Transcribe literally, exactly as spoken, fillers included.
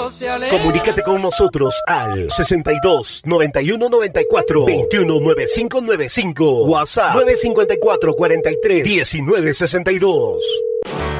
se aleja. Comunícate con nosotros al sesenta y dos, noventa y uno, noventa y cuatro, veintiuno, noventa y cinco noventa y cinco. WhatsApp nueve cinco cuatro, cuarenta y tres, diecinueve sesenta y dos.